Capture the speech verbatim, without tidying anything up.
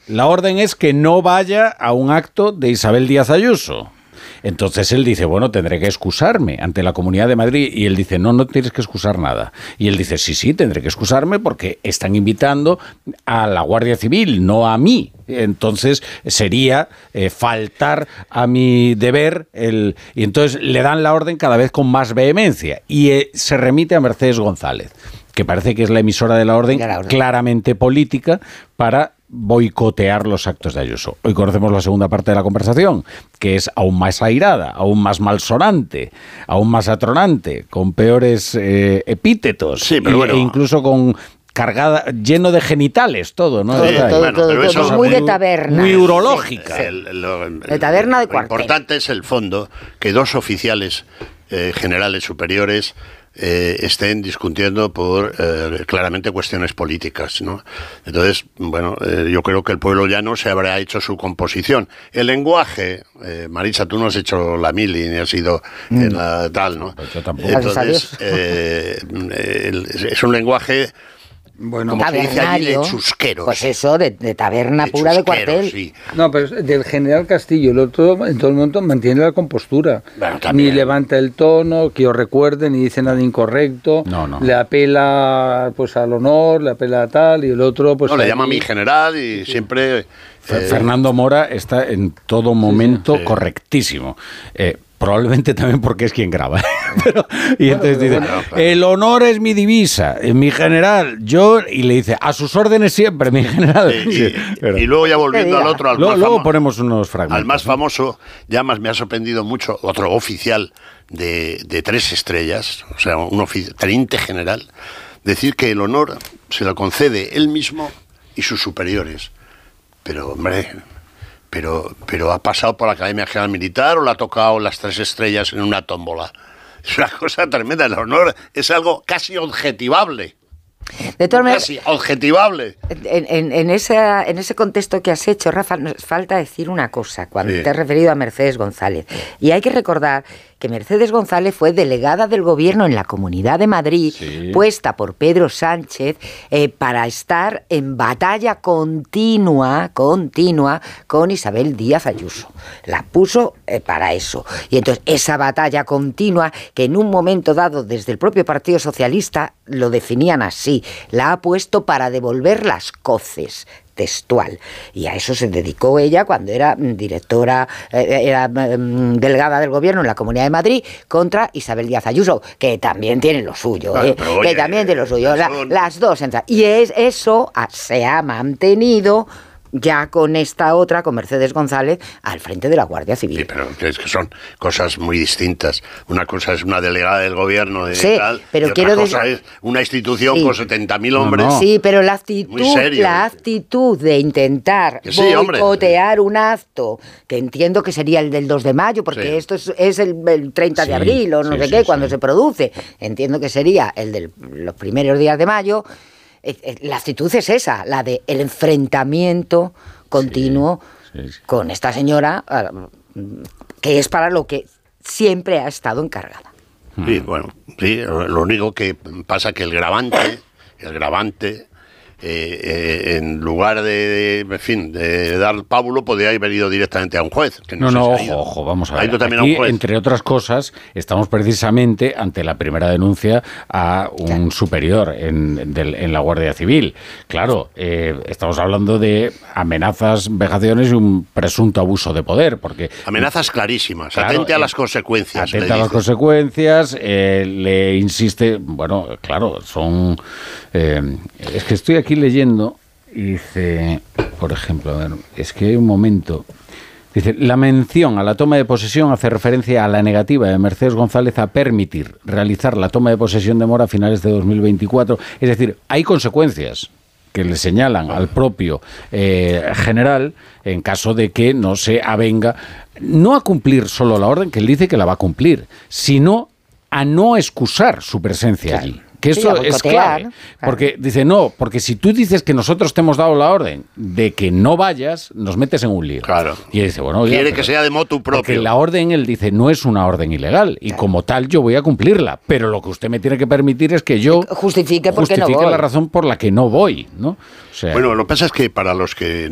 La orden es que no vaya a un acto de Isabel Díaz Ayuso. Entonces él dice, bueno, tendré que excusarme ante la Comunidad de Madrid. Y él dice, no, no tienes que excusar nada. Y él dice, sí, sí, tendré que excusarme porque están invitando a la Guardia Civil, no a mí. Entonces sería eh, faltar a mi deber. El... Y entonces le dan la orden cada vez con más vehemencia. Y eh, se remite a Mercedes González, que parece que es la emisora de la orden, la orden. claramente política, para boicotear los actos de Ayuso. Hoy conocemos la segunda parte de la conversación, que es aún más airada, aún más malsonante, aún más atronante, con peores eh, epítetos, sí, pero y, bueno. e incluso con cargada, lleno de genitales, todo, ¿no? Sí, todo, bueno, todo, pero todo, eso muy de taberna. Muy urológica. Sí. El, lo, el, de taberna de cuartel. Lo importante es el fondo, que dos oficiales eh, generales superiores Eh, estén discutiendo por eh, claramente cuestiones políticas, ¿no? Entonces, bueno, eh, yo creo que el pueblo llano se habrá hecho su composición. El lenguaje, eh, Marisa, tú no has hecho la mili ni has ido mm. en la tal, ¿no? Pues yo tampoco. Entonces, eh, el, es un lenguaje... Bueno, como se dice allí, de chusqueros. Pues eso, de, de taberna de pura de cuartel. Sí. No, pero del general Castillo, el otro en todo el momento mantiene la compostura. Bueno, ni levanta el tono, que os recuerde, ni dice nada incorrecto. No, no. Le apela pues al honor, le apela a tal, y el otro pues... No, le allí. llama a mi general y sí. siempre... Eh, Fernando Mora está en todo momento sí, sí. correctísimo. Eh, Probablemente también porque es quien graba. Pero, y entonces dice, bueno, claro. el honor es mi divisa, mi general, yo, y le dice, a sus órdenes siempre, mi general. Y, y, y, y luego ya volviendo al otro, al luego, más luego famo- ponemos unos fragmentos. Al más famoso, ya más me ha sorprendido mucho, otro oficial de, de tres estrellas, o sea, un oficial, teniente general, decir que el honor se lo concede él mismo y sus superiores. Pero, hombre... Pero, pero ha pasado por la Academia General Militar o le ha tocado las tres estrellas en una tómbola. Es una cosa tremenda. El honor es algo casi objetivable. De todas maneras, casi objetivable. En, en, en, esa, en ese contexto que has hecho, Rafa, nos falta decir una cosa cuando Sí. te has referido a Mercedes González. Y hay que recordar que Mercedes González fue delegada del gobierno en la Comunidad de Madrid, sí. puesta por Pedro Sánchez eh, para estar en batalla continua, continua con Isabel Díaz Ayuso. La puso eh, para eso. Y entonces esa batalla continua, que en un momento dado desde el propio Partido Socialista lo definían así, la ha puesto para devolver las coces, textual. Y a eso se dedicó ella cuando era directora, eh, era eh, delegada del gobierno en la Comunidad de Madrid contra Isabel Díaz Ayuso, que también tiene lo suyo, Claro, eh, pero, oye, que también tiene lo suyo. La, son... Las dos entran. Y es, eso a, se ha mantenido ya con esta otra, con Mercedes González, al frente de la Guardia Civil. Sí, pero es que son cosas muy distintas. Una cosa es una delegada del gobierno de sí, tal, pero y quiero otra cosa decir... es una institución sí. con setenta mil hombres. No, no. Sí, pero la actitud, serio. la actitud de intentar Que sí, boicotear un acto, que entiendo que sería el del dos de mayo, porque Sí. esto es, es el, el treinta Sí, de abril o no sí, sé sí, qué, sí. cuando se produce. Entiendo que sería el de los primeros días de mayo. Eh, eh, La actitud es esa, la de el enfrentamiento continuo Sí, sí, sí. con esta señora, ah, que es para lo que siempre ha estado encargada. Sí, bueno, sí, lo único que pasa que el grabante, el grabante, eh, eh, en lugar de, de, en fin, de dar pábulo, podría haber ido directamente a un juez. Que No, sé no, si ha ojo, ido. ojo, vamos a Ha ver. ido también Aquí, a un juez. entre otras cosas, estamos precisamente ante la primera denuncia a un superior en, del, en la Guardia Civil. Claro, eh, estamos hablando de amenazas, vejaciones y un presunto abuso de poder, porque... Amenazas clarísimas. Claro, Atente a eh, las consecuencias. le Atenta a las dice. consecuencias, eh, le insiste, bueno, claro, son... Eh, es que estoy aquí leyendo y dice, por ejemplo, a ver, es que hay un momento... Dice, la mención a la toma de posesión hace referencia a la negativa de Mercedes González a permitir realizar la toma de posesión de Mora a finales de dos mil veinticuatro. Es decir, hay consecuencias que le señalan al propio eh, general en caso de que no se avenga, no a cumplir solo la orden, que él dice que la va a cumplir, sino a no excusar su presencia Claro. allí. Que Sí, eso a es boicotear, clave. claro. Porque dice, no, porque si tú dices que nosotros te hemos dado la orden de que no vayas, nos metes en un lío. Claro. Y él dice, bueno, oiga, Quiere pero- que sea de motu porque propio. la orden, él dice, no es una orden ilegal y como tal yo voy a cumplirla, pero lo que usted me tiene que permitir es que yo Justifique por qué no justifique voy. la razón por la que no voy, ¿no? O sea, Bueno, lo que pasa es que para los que